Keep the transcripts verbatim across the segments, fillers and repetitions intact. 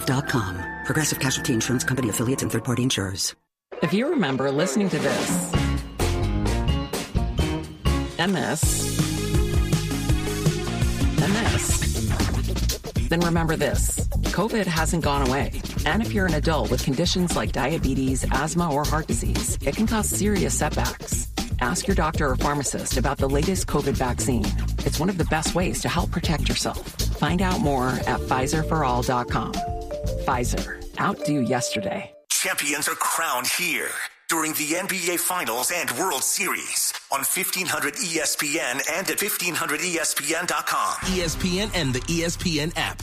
dot com. Progressive Casualty Insurance Company affiliates and third-party insurers. If you remember listening to this and this and this, then remember this. COVID hasn't gone away. And if you're an adult with conditions like diabetes, asthma, or heart disease, it can cause serious setbacks. Ask your doctor or pharmacist about the latest COVID vaccine. It's one of the best ways to help protect yourself. Find out more at Pfizer for all dot com. Pfizer. Outdo yesterday. Champions are crowned here during the N B A Finals and World Series on fifteen hundred E S P N and at fifteen hundred E S P N dot com. E S P N and the E S P N app.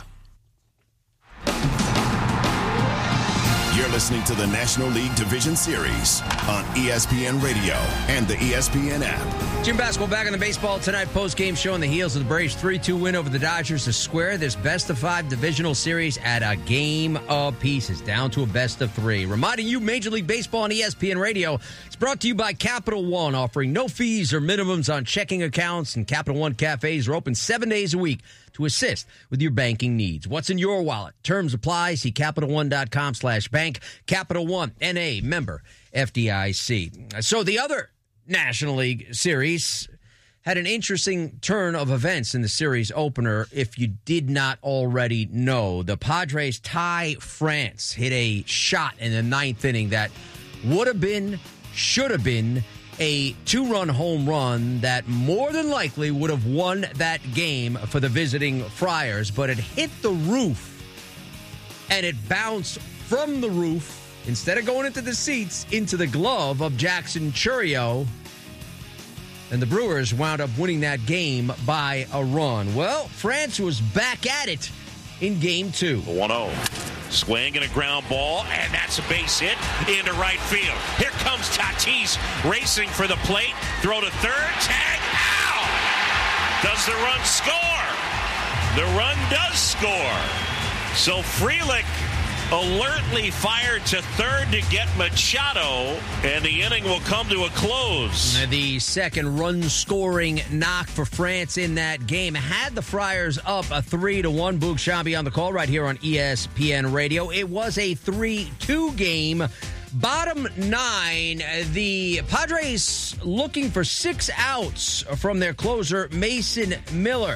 You're listening to the National League Division Series on E S P N Radio and the E S P N app. Jim Basketball back on the baseball tonight post-game show on the heels of the Braves' three two win over the Dodgers to square this best-of-five divisional series at a game of pieces, down to a best-of-three. Reminding you, Major League Baseball on E S P N Radio is brought to you by Capital One, offering no fees or minimums on checking accounts, and Capital One cafes are open seven days a week to assist with your banking needs. What's in your wallet? Terms apply. See Capital One dot com slash bank. Capital One, N A, member, F D I C. So the other National League series had an interesting turn of events in the series opener, if you did not already know. The Padres tie France, hit a shot in the ninth inning that would have been, should have been, a two-run home run that more than likely would have won that game for the visiting Friars, but it hit the roof, and it bounced from the roof, instead of going into the seats, into the glove of Jackson Chourio, and the Brewers wound up winning that game by a run. Well, France was back at it in game two. one oh. Swing and a ground ball, and that's a base hit into right field. Here comes Tatis racing for the plate. Throw to third. Tag out. Does the run score? The run does score. So Frelick alertly fired to third to get Machado, and the inning will come to a close. The second run-scoring knock for France in that game had the Friars up a three to one. Boog Shambi on the call right here on E S P N Radio. It was a three two game. Bottom nine, the Padres looking for six outs from their closer, Mason Miller.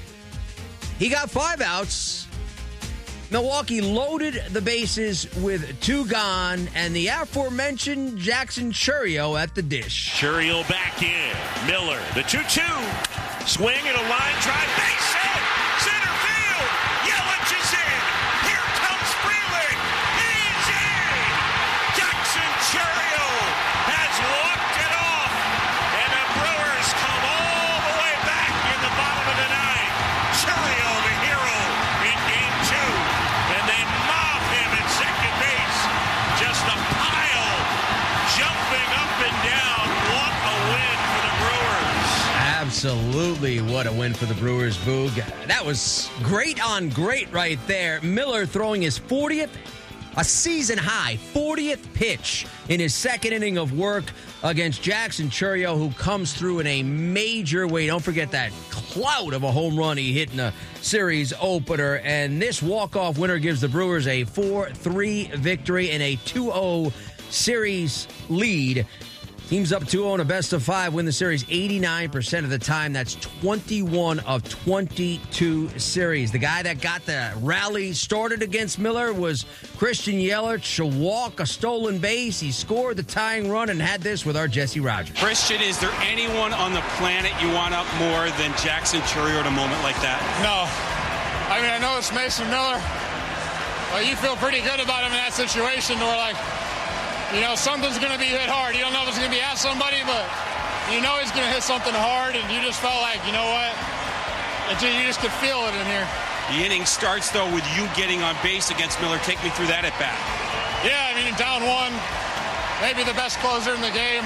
He got five outs. Milwaukee loaded the bases with two gone, and the aforementioned Jackson Chourio at the dish. Chourio back in. Miller, the two two. Swing and a line drive. Base hit. Center field. Yelich is in. Here comes Frelick. He's in. Jackson Chourio has walked it off, and the Brewers come all the way back in the bottom of the ninth. Chourio, the hero, in game two. And they mob him at second base. Just a pile jumping up and down. What a win for the Brewers. Absolutely what a win for the Brewers, Boog. That was great on great right there. Miller throwing his fortieth, a season-high fortieth pitch in his second inning of work against Jackson Chourio, who comes through in a major way. Don't forget that clout of a home run he hit in a series opener. And this walk-off winner gives the Brewers a four three victory and a two oh series lead. Teams up two oh in a best of five, win the series eighty-nine percent of the time. That's twenty-one of twenty-two series. The guy that got the rally started against Miller was Christian Yelich. A walk, a stolen base. He scored the tying run and had this with our Jesse Rogers. Christian, is there anyone on the planet you want up more than Jackson Chourio at a moment like that? No. I mean, I know it's Mason Miller. But you feel pretty good about him in that situation where, like, you know, something's going to be hit hard. You don't know if it's going to be at somebody, but you know he's going to hit something hard, and you just felt like, you know what, it just, you just could feel it in here. The inning starts, though, with you getting on base against Miller. Take me through that at bat. Yeah, I mean, down one, maybe the best closer in the game.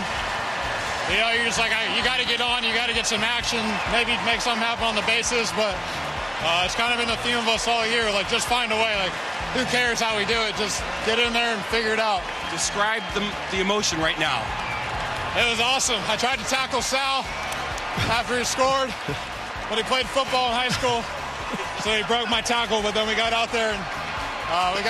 You know, you're just like, you got to get on, you got to get some action, maybe make something happen on the bases, but uh, it's kind of been the theme of us all year, like, just find a way, like, who cares how we do it? Just get in there and figure it out. Describe the, the emotion right now. It was awesome. I tried to tackle Sal after he scored when he played football in high school. So he broke my tackle, but then we got out there and uh, we got